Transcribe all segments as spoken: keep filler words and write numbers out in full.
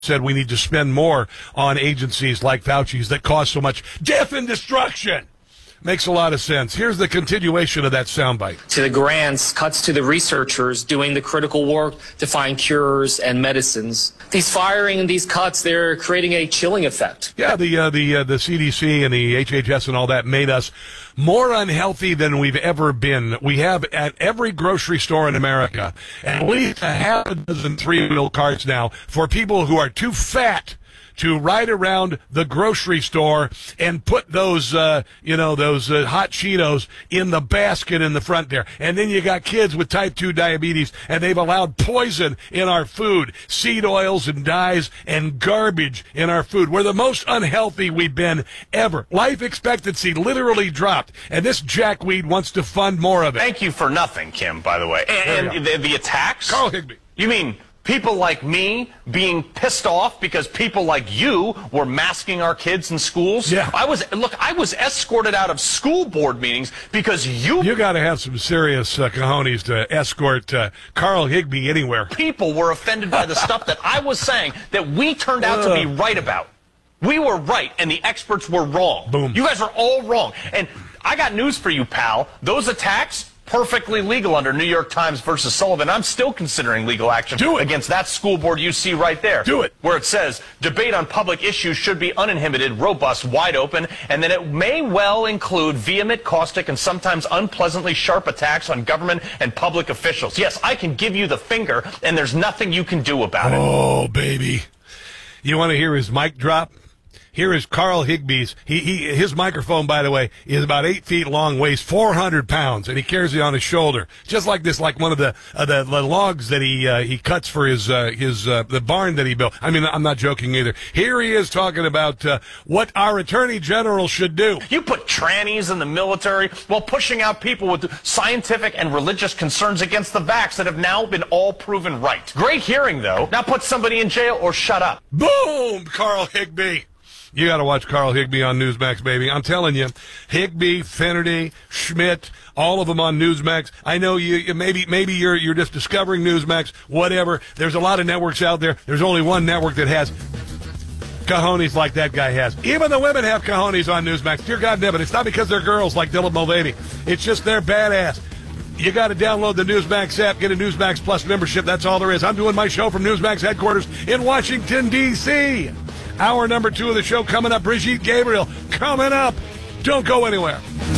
said we need to spend more on agencies like Fauci's that cause so much death and destruction. Makes a lot of sense. Here's the continuation of that soundbite. To the grants, cuts to the researchers doing the critical work to find cures and medicines. These firing and these cuts, they're creating a chilling effect. Yeah, the uh, the uh, the C D C and the H H S and all that made us more unhealthy than we've ever been. We have at every grocery store in America at least a half a dozen three-wheel carts now for people who are too fat to ride around the grocery store and put those, uh, you know, those uh, hot Cheetos in the basket in the front there. And then you got kids with type two diabetes, and they've allowed poison in our food, seed oils and dyes and garbage in our food. We're the most unhealthy we've been ever. Life expectancy literally dropped, and this jackweed wants to fund more of it. Thank you for nothing, Kim, by the way. And, and the, the attacks? Carl Higbie. You mean people like me being pissed off because people like you were masking our kids in schools? Yeah. I was, look, I was escorted out of school board meetings because you... You got to have some serious uh, cojones to escort uh, Carl Higbie anywhere. People were offended by the stuff that I was saying that we turned out to be right about. We were right, and the experts were wrong. Boom. You guys are all wrong. And I got news for you, pal. Those attacks... perfectly legal under New York Times versus Sullivan. I'm still considering legal action Do it. against that school board you see right there. Do it. Where it says, debate on public issues should be uninhibited, robust, wide open, and then it may well include vehement, caustic, and sometimes unpleasantly sharp attacks on government and public officials. Yes, I can give you the finger, and there's nothing you can do about it. Oh, baby. You want to hear his mic drop? Here is Carl Higbie's. He, he, his microphone, by the way, is about eight feet long, weighs four hundred pounds, and he carries it on his shoulder, just like this, like one of the uh, the, the logs that he uh, he cuts for his uh, his uh, the barn that he built. I mean, I'm not joking either. Here he is talking about uh, what our attorney general should do. You put trannies in the military while pushing out people with scientific and religious concerns against the vax that have now been all proven right. Great hearing, though. Now put somebody in jail or shut up. Boom, Carl Higbie. You got to watch Carl Higbie on Newsmax, baby. I'm telling you, Higbie, Finnerty, Schmidt, all of them on Newsmax. I know you, you maybe maybe you're you're just discovering Newsmax, whatever. There's a lot of networks out there. There's only one network that has cojones like that guy has. Even the women have cojones on Newsmax. Dear God, damn it. It's not because they're girls like Dylan Mulvaney. It's just they're badass. You got to download the Newsmax app, get a Newsmax Plus membership. That's all there is. I'm doing my show from Newsmax headquarters in Washington, D C Hour number two of the show coming up. Brigitte Gabriel coming up. Don't go anywhere.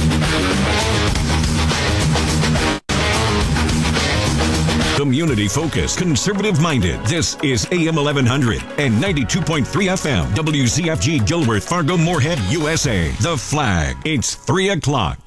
Community focused, conservative minded. This is A M eleven hundred and ninety-two point three F M. W Z F G Gilbert, Fargo, Moorhead, U S A. The Flag. It's three o'clock.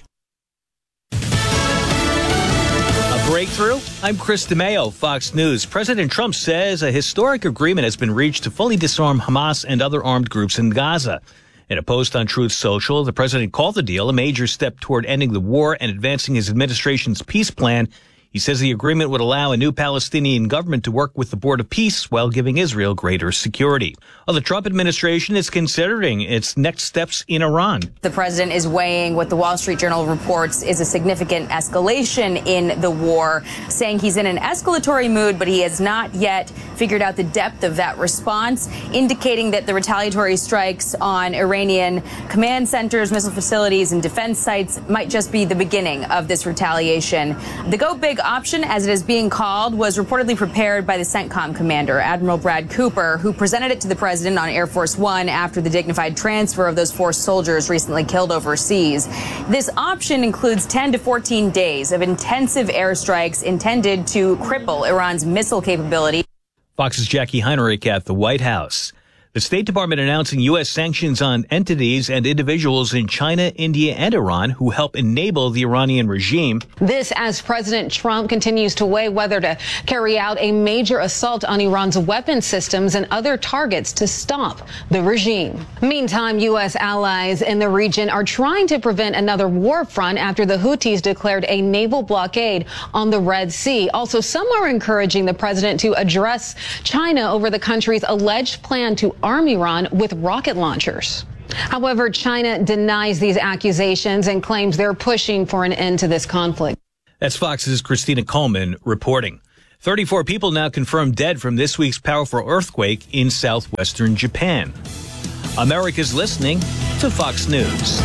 Breakthrough? I'm Chris DeMeo, Fox News. President Trump says a historic agreement has been reached to fully disarm Hamas and other armed groups in Gaza. In a post on Truth Social, the president called the deal a major step toward ending the war and advancing his administration's peace plan. He says the agreement would allow a new Palestinian government to work with the Board of Peace while giving Israel greater security. Well, the Trump administration is considering its next steps in Iran. The president is weighing what the Wall Street Journal reports is a significant escalation in the war, saying he's in an escalatory mood, but he has not yet figured out the depth of that response, indicating that the retaliatory strikes on Iranian command centers, missile facilities, and defense sites might just be the beginning of this retaliation. The Go Big option, as it is being called, was reportedly prepared by the CENTCOM commander, Admiral Brad Cooper, who presented it to the president on Air Force One after the dignified transfer of those four soldiers recently killed overseas. This option includes ten to fourteen days of intensive airstrikes intended to cripple Iran's missile capability. Fox's Jackie Heinrich at the White House. The State Department announcing U S sanctions on entities and individuals in China, India, and Iran who help enable the Iranian regime. This as President Trump continues to weigh whether to carry out a major assault on Iran's weapon systems and other targets to stop the regime. Meantime, U S allies in the region are trying to prevent another war front after the Houthis declared a naval blockade on the Red Sea. Also, some are encouraging the president to address China over the country's alleged plan to arm Iran with rocket launchers. However, China denies these accusations and claims they're pushing for an end to this conflict. That's Fox's Christina Coleman reporting. thirty-four people now confirmed dead from this week's powerful earthquake in southwestern Japan. America's listening to Fox News.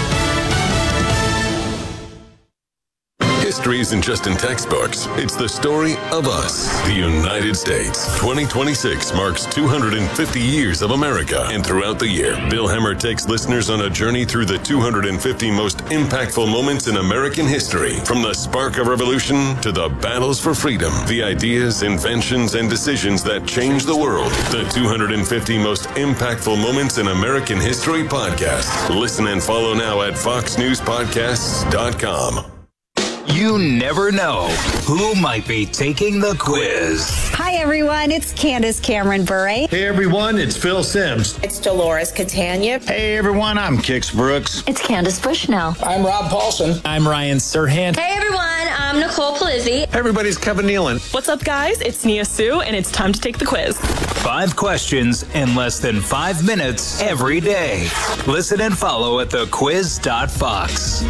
History isn't just in textbooks. It's the story of us, the United States. twenty twenty-six marks two hundred fifty years of America. And throughout the year, Bill Hemmer takes listeners on a journey through the two hundred fifty most impactful moments in American history. From the spark of revolution to the battles for freedom, the ideas, inventions, and decisions that changed the world. The two hundred fifty most impactful moments in American history podcast. Listen and follow now at fox news podcasts dot com. You never know who might be taking the quiz. Hi, everyone. It's Candace Cameron Bure. Hey, everyone. It's Phil Sims. It's Dolores Catania. Hey, everyone. I'm Kix Brooks. It's Candace Bushnell. I'm Rob Paulson. I'm Ryan Serhant. Hey, everyone. I'm Nicole Palizzi. Hey, everybody. It's Kevin Nealon. What's up, guys? It's Nia Sue, and it's time to take the quiz. Five questions in less than five minutes every day. Listen and follow at the quiz dot fox.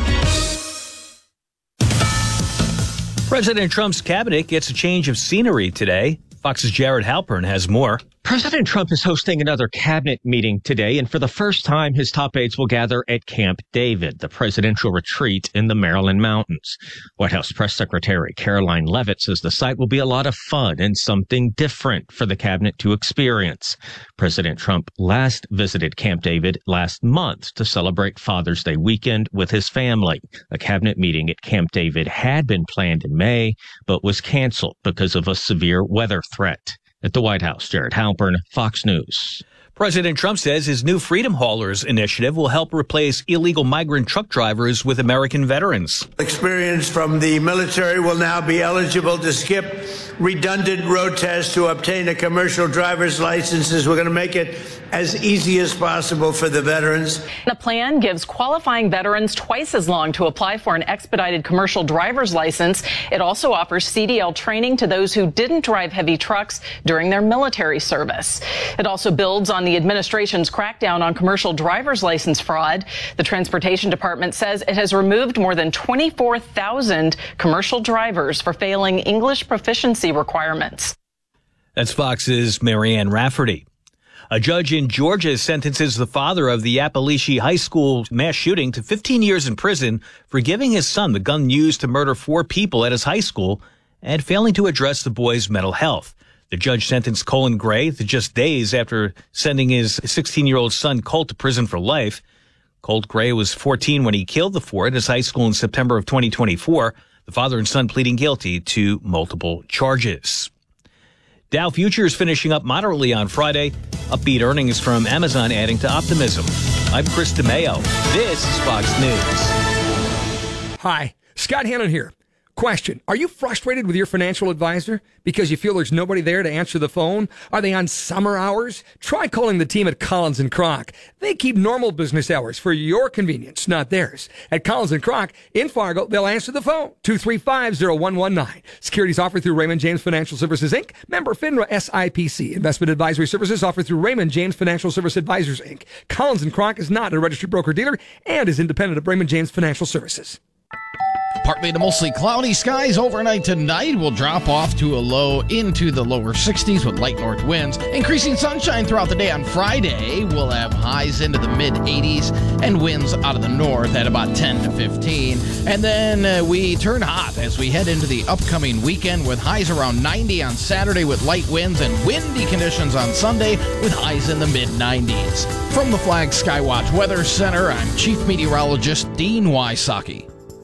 President Trump's cabinet gets a change of scenery today. Fox's Jared Halpern has more. President Trump is hosting another cabinet meeting today, and for the first time, his top aides will gather at Camp David, the presidential retreat in the Maryland mountains. White House Press Secretary Caroline Leavitt says the site will be a lot of fun and something different for the cabinet to experience. President Trump last visited Camp David last month to celebrate Father's Day weekend with his family. A cabinet meeting at Camp David had been planned in May, but was canceled because of a severe weather threat. At the White House, Jared Halpern, Fox News. President Trump says his new Freedom Haulers initiative will help replace illegal migrant truck drivers with American veterans. Experience from the military will now be eligible to skip redundant road tests to obtain a commercial driver's license. We're going to make it as easy as possible for the veterans. The plan gives qualifying veterans twice as long to apply for an expedited commercial driver's license. It also offers C D L training to those who didn't drive heavy trucks during their military service. It also builds on the administration's crackdown on commercial driver's license fraud. The Transportation Department says it has removed more than twenty-four thousand commercial drivers for failing English proficiency requirements. That's Fox's Marianne Rafferty. A judge in Georgia sentences the father of the Appalachia High School mass shooting to fifteen years in prison for giving his son the gun used to murder four people at his high school and failing to address the boy's mental health. The judge sentenced Colin Gray to just days after sending his sixteen-year-old son Colt to prison for life. Colt Gray was fourteen when he killed the four at his high school in September of twenty twenty-four, the father and son pleading guilty to multiple charges. Dow futures finishing up moderately on Friday. Upbeat earnings from Amazon adding to optimism. I'm Chris DeMayo. This is Fox News. Hi, Scott Hannon here. Question, are you frustrated with your financial advisor because you feel there's nobody there to answer the phone? Are they on summer hours? Try calling the team at Collins and Kroc. They keep normal business hours for your convenience, not theirs. At Collins and Kroc in Fargo, they'll answer the phone, two three five, zero one one nine. Securities offered through Raymond James Financial Services, Incorporated. Member FINRA S I P C. Investment advisory services offered through Raymond James Financial Service Advisors, Incorporated. Collins and Kroc is not a registered broker-dealer and is independent of Raymond James Financial Services. Partly to mostly cloudy skies overnight tonight. Will drop off to a low into the lower sixties with light north winds. Increasing sunshine throughout the day on Friday. We'll have highs into the mid eighties and winds out of the north at about ten to fifteen. And then uh, we turn hot as we head into the upcoming weekend with highs around ninety on Saturday with light winds and windy conditions on Sunday with highs in the mid nineties. From the Flag Skywatch Weather Center, I'm Chief Meteorologist Dean Wysocki.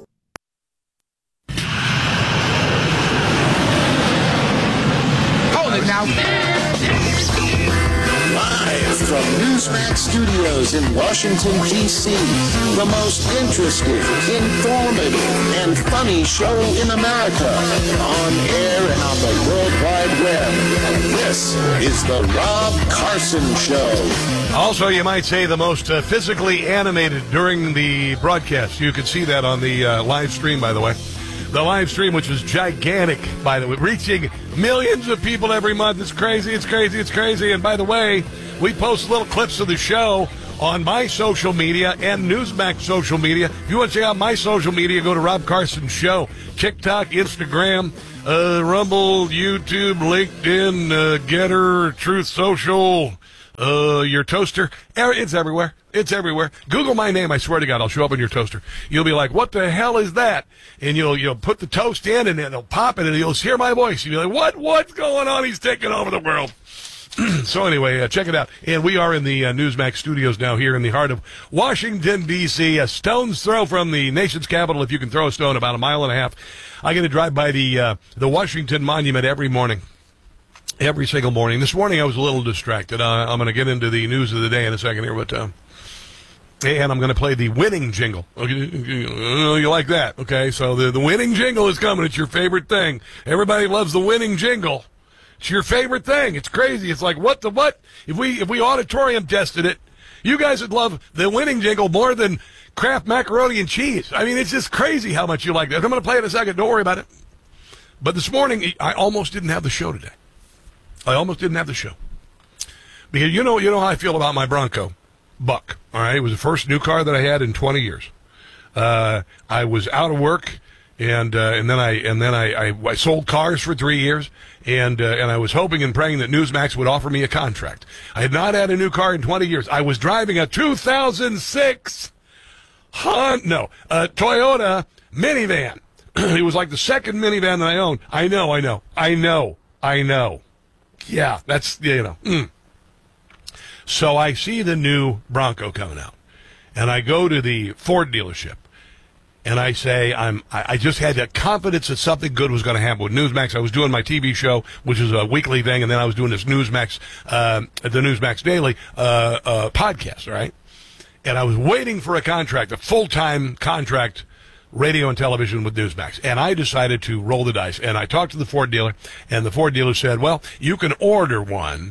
Now, live from Newsmax Studios in Washington, D C, the most interesting, informative, and funny show in America, on air and on the World Wide Web. This is the Rob Carson Show. Also, you might say the most uh, physically animated during the broadcast. You can see that on the uh, live stream, by the way. The live stream, which was gigantic, by the way, reaching millions of people every month. It's crazy, it's crazy, it's crazy. And by the way, we post little clips of the show on my social media and Newsmax social media. If you want to check out my social media, go to Rob Carson Show, TikTok, Instagram, uh, Rumble, YouTube, LinkedIn, uh, Getter, Truth Social, uh, your toaster. It's everywhere. It's everywhere. Google my name. I swear to God, I'll show up in your toaster. You'll be like, what the hell is that? And you'll you'll put the toast in, and it'll pop it, and you'll hear my voice. You'll be like, what? What's going on? He's taking over the world. So anyway, uh, check it out. And we are in the uh, Newsmax studios now here in the heart of Washington, D C, a stone's throw from the nation's capital, if you can throw a stone, about a mile and a half. I get to drive by the uh, the Washington Monument every morning, every single morning. This morning I was a little distracted. Uh, I'm going to get into the news of the day in a second here, but... Uh, And I'm going to play the winning jingle. You like that? Okay, so the, the winning jingle is coming. It's your favorite thing. Everybody loves the winning jingle. It's your favorite thing. It's crazy. It's like, what the what? If we if we auditorium tested it, you guys would love the winning jingle more than Kraft macaroni and cheese. I mean, it's just crazy how much you like that. I'm going to play it in a second. Don't worry about it. But this morning, I almost didn't have the show today. I almost didn't have the show. Because you know, you know how I feel about my Bronco. Buck. All right, it was the first new car that I had in twenty years. Uh, I was out of work, and uh, and then I and then I, I, I sold cars for three years, and uh, and I was hoping and praying that Newsmax would offer me a contract. I had not had a new car in twenty years. I was driving a two thousand six Hon- no a Toyota minivan. It was like the second minivan that I owned. I know, I know, I know, I know. Yeah, that's you know. Mm. So I see the new Bronco coming out, and I go to the Ford dealership, and I say, I'm, I, I just had that confidence that something good was going to happen with Newsmax. I was doing my T V show, which is a weekly thing, and then I was doing this Newsmax, uh, the Newsmax Daily uh, uh, podcast, all right? And I was waiting for a contract, a full-time contract, radio and television with Newsmax. And I decided to roll the dice. And I talked to the Ford dealer, and the Ford dealer said, well, you can order one,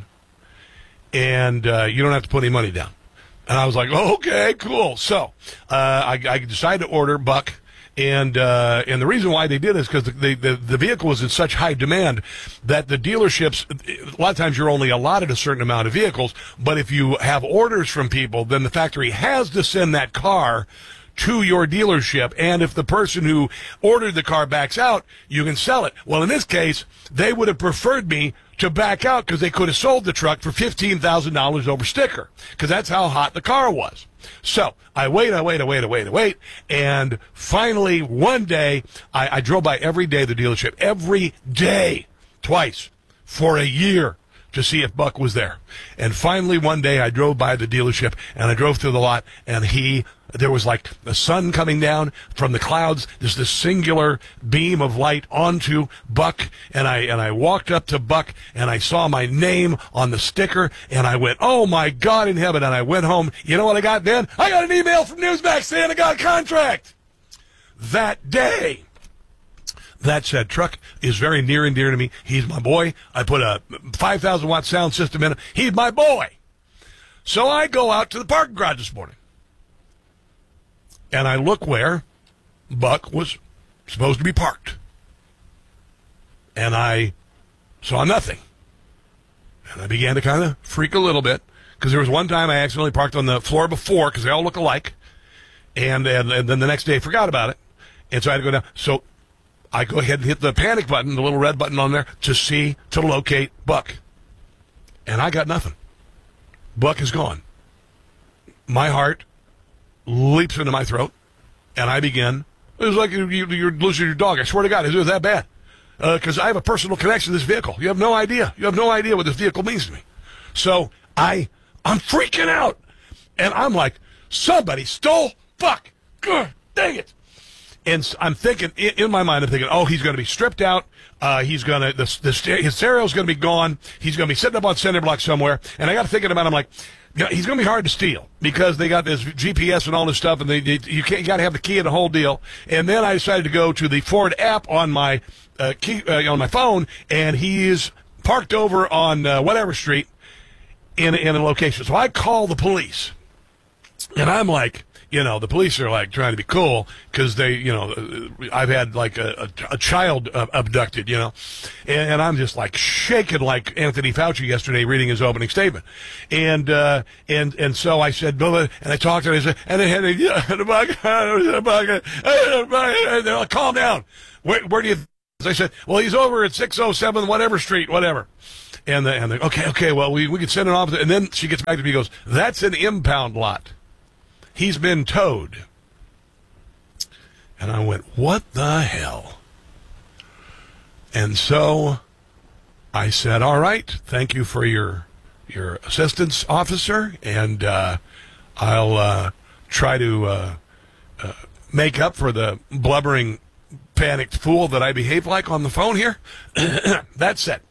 and uh, you don't have to put any money down. And I was like, oh, okay, cool. So uh, I, I decided to order Buck, and uh, and the reason why they did is because the, the, the vehicle was in such high demand that the dealerships, a lot of times you're only allotted a certain amount of vehicles, but if you have orders from people, then the factory has to send that car to your dealership, and if the person who ordered the car backs out, you can sell it. Well, in this case, they would have preferred me to back out because they could have sold the truck for fifteen thousand dollars over sticker, because that's how hot the car was. So I wait, I wait, I wait, I wait, I wait, and finally one day, I, I drove by every day the dealership, every day, twice, for a year, to see if Buck was there. And finally one day I drove by the dealership, and I drove through the lot, and he... there was like the sun coming down from the clouds. There's this singular beam of light onto Buck, and I and I walked up to Buck, and I saw my name on the sticker, and I went, oh my God in heaven, and I went home. You know what I got then? I got an email from Newsmax saying I got a contract. That day, that said truck is very near and dear to me. He's my boy. I put a five thousand watt sound system in it. He's my boy. So I go out to the parking garage this morning, and I look where Buck was supposed to be parked. And I saw nothing. And I began to kind of freak a little bit, because there was one time I accidentally parked on the floor before, because they all look alike. And, and, and then the next day I forgot about it. And so I had to go down. So I go ahead and hit the panic button, the little red button on there, to see, to locate Buck. And I got nothing. Buck is gone. My heart leaps into my throat, and I begin. It was like you, you, you're losing your dog. I swear to God, it was that bad. Because uh, I have a personal connection to this vehicle. You have no idea. You have no idea what this vehicle means to me. So I, I'm freaking out, and I'm like, somebody stole Buck. Grr, dang it. And I'm thinking, in my mind, I'm thinking, oh, he's going to be stripped out. Uh, he's going to, the, the, his stereo's going to be gone. He's going to be sitting up on center block somewhere. And I got to thinking about it, I'm like, you know, he's going to be hard to steal, because they got this G P S and all this stuff, and they, they you can't, you got to have the key and the whole deal. And then I decided to go to the Ford app on my uh, key uh, on my phone, and he is parked over on uh, whatever street in in a location. So I call the police, and I'm like, you know, the police are like trying to be cool because they, you know, I've had like a, a, a child uh, abducted, you know, and, and I'm just like shaking like Anthony Fauci yesterday reading his opening statement. And, uh, and, and so I said, and I talked to her, and I said, and they had a, they're like, calm down. Where, where do you, I said, well, he's over at six oh seven whatever street, whatever. And the, and the, okay, okay, well, we, we could send it off. And then she gets back to me and goes, that's an impound lot. He's been towed. And I went, what the hell? And so I said, all right, thank you for your your assistance, officer, and uh, I'll uh, try to uh, uh, make up for the blubbering, panicked fool that I behaved like on the phone here. That's it.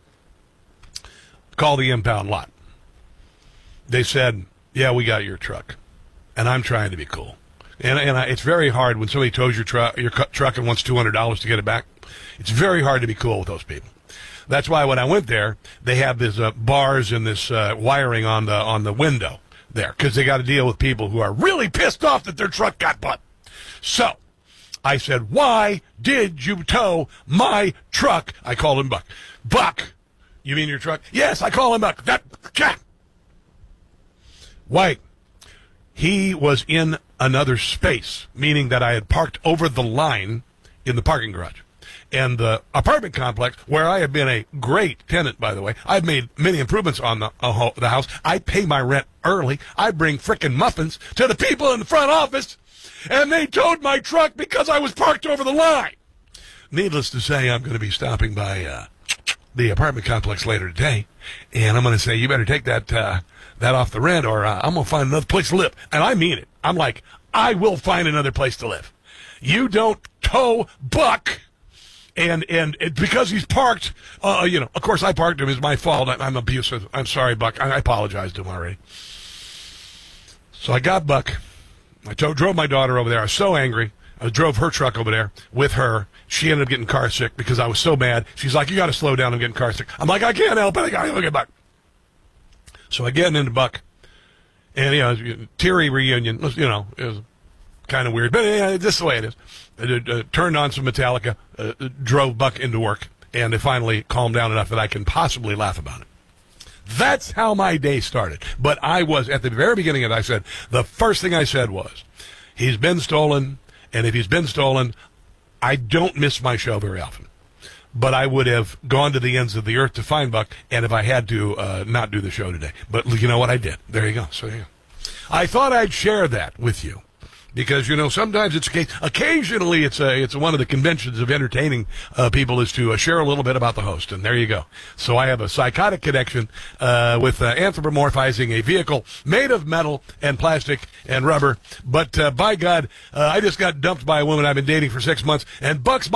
Call the impound lot. They said, yeah, we got your truck. And I'm trying to be cool. And, and I, it's very hard when somebody tows your, tru- your cu- truck and wants two hundred dollars to get it back. It's very hard to be cool with those people. That's why when I went there, they have these uh, bars and this uh, wiring on the on the window there, because they got to deal with people who are really pissed off that their truck got bought. So I said, why did you tow my truck? I called him Buck. Buck, you mean your truck? Yes, I call him Buck. That, yeah. White. He was in another space, meaning that I had parked over the line in the parking garage. And the apartment complex, where I have been a great tenant, by the way, I've made many improvements on the uh, the house. I pay my rent early. I bring frickin' muffins to the people in the front office, and they towed my truck because I was parked over the line. Needless to say, I'm going to be stopping by uh, the apartment complex later today, and I'm going to say, you better take that uh, that off the rent, or uh, I'm going to find another place to live. And I mean it. I'm like, I will find another place to live. You don't tow Buck. And and it, because he's parked, uh, you know, of course I parked him. It's my fault. I, I'm abusive. I'm sorry, Buck. I, I apologized to him already. So I got Buck. I told, drove my daughter over there. I was so angry. I drove her truck over there with her. She ended up getting car sick because I was so mad. She's like, you got to slow down. I'm getting car sick. I'm like, I can't help it. I got to go get Buck. So I get into Buck. And, you know, teary reunion. You know, it was kind of weird. But yeah, this is the way it is. I uh, turned on some Metallica, uh, drove Buck into work, and it finally calmed down enough that I can possibly laugh about it. That's how my day started. But I was, at the very beginning of it, I said, the first thing I said was, he's been stolen, and if he's been stolen, I don't miss my show very often. But I would have gone to the ends of the earth to find Buck, and if I had to, uh, not do the show today. But you know what? I did. There you go. So there you go. I thought I'd share that with you. Because, you know, sometimes it's occasionally it's a, it's one of the conventions of entertaining uh, people is to uh, share a little bit about the host. And there you go. So I have a psychotic connection uh, with uh, anthropomorphizing a vehicle made of metal and plastic and rubber. But uh, by God, uh, I just got dumped by a woman I've been dating for six months. And Buck's